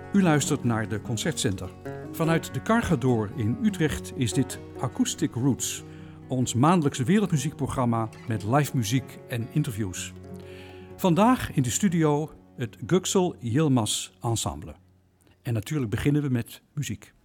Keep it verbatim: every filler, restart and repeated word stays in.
U luistert naar de Concertcenter. Vanuit de Cargador in Utrecht is dit Acoustic Roots, ons maandelijkse wereldmuziekprogramma met live muziek en interviews. Vandaag in de studio het Göksel Yilmaz Ensemble. En natuurlijk beginnen we met muziek.